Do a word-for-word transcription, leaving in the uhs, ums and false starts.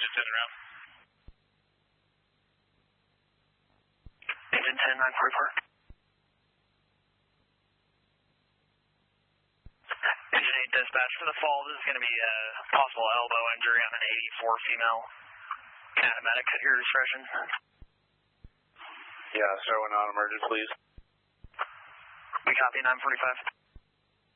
just sitting around. Engine ten, nine forty-four. Engine eight dispatch for the fall. This is going to be a possible elbow injury on an eighty-four female. Canadian at your discretion. Yeah, so a non-emergent, please. We copy nine forty-five.